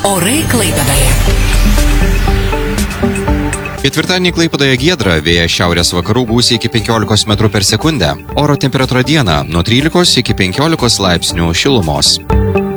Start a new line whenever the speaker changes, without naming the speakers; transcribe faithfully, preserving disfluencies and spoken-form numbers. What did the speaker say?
Orai Klaipėdoje.
Ketvirtadienį Klaipėdoje giedra, vėjas šiaurės vakarų gūsiai iki penkiolikos metrų per sekundę. Oro temperatūra dieną nuo trylikos iki penkiolikos laipsnių šilumos.